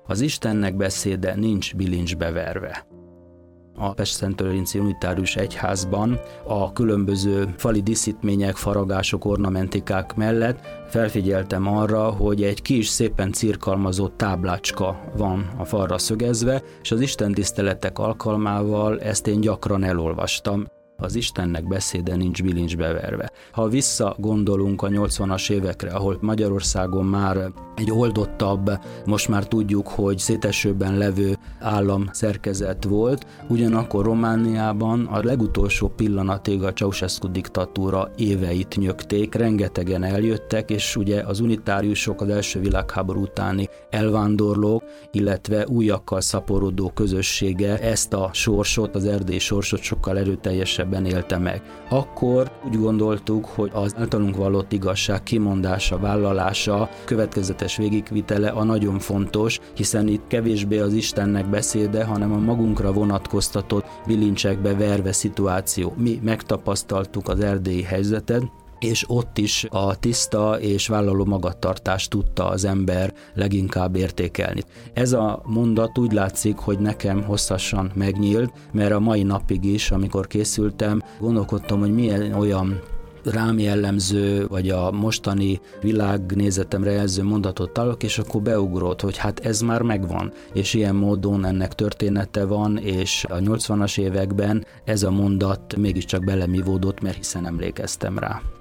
Az Istennek beszéde nincs bilincsbe verve. A Pest-Szent-Lőrinci Unitárius Egyházban a különböző fali díszítmények, faragások, ornamentikák mellett felfigyeltem arra, hogy egy kis, szépen cirkalmazott táblácska van a falra szögezve, és az istentiszteletek alkalmával ezt én gyakran elolvastam. Az Istennek beszéde nincs bilincsbe verve. Ha visszagondolunk a 80-as évekre, ahol Magyarországon már egy oldottabb, most már tudjuk, hogy szétesőben levő államszerkezet volt, ugyanakkor Romániában a legutolsó pillanatig a Ceausescu diktatúra éveit nyögték, rengetegen eljöttek, és ugye az unitáriusok, az első világháború utáni elvándorlók, illetve újakkal szaporodó közössége ezt a sorsot, az erdélyi sorsot sokkal erőteljesebben élte meg. Akkor úgy gondoltuk, hogy az általunk vallott igazság kimondása, vállalása, következetes végigvitele a nagyon fontos, hiszen itt kevésbé az Istennek beszéde, hanem a magunkra vonatkoztatott bilincsekbe verve szituáció. Mi megtapasztaltuk az erdélyi helyzetet, és ott is a tiszta és vállaló magatartást tudta az ember leginkább értékelni. Ez a mondat úgy látszik, hogy nekem hosszasan megnyílt, mert a mai napig is, amikor készültem, gondolkodtam, hogy milyen olyan rám jellemző, vagy a mostani világnézetemre jelző mondatot találok, és akkor beugrott, hogy hát ez már megvan, és ilyen módon ennek története van, és a 80-as években ez a mondat mégiscsak belemivódott, mert hiszen emlékeztem rá.